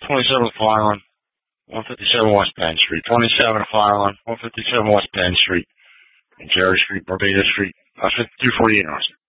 27 Fire Line, 157 West Penn Street, 27 Fire Line, 157 West Penn Street, and Jerry Street, Barbados Street, 5248 Austin.